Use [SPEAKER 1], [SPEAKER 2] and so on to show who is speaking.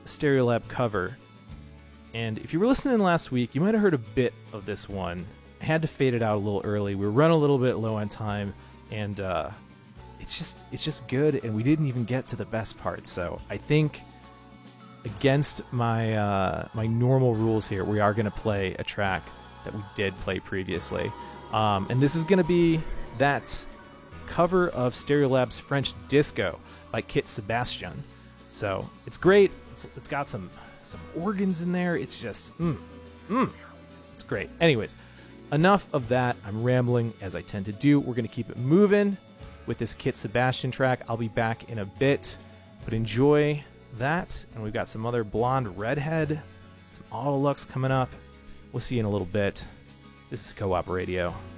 [SPEAKER 1] Stereolab cover. And if you were listening last week, you might have heard a bit of this one. I had to fade it out a little early. We were running a little bit low on time, and it's just good, and we didn't even get to the best part. So I think against my my normal rules here, we are going to play a track that we did play previously. And this is going to be that cover of Stereolab's French Disco by Kit Sebastian. So it's great. It's got some organs in there. It's just, it's great. Anyways, enough of that. I'm rambling as I tend to do. We're going to keep it moving with this Kit Sebastian track. I'll be back in a bit, but enjoy that. And we've got some other Blonde Redhead, some Autolux coming up. We'll see you in a little bit. This is Co-op Radio.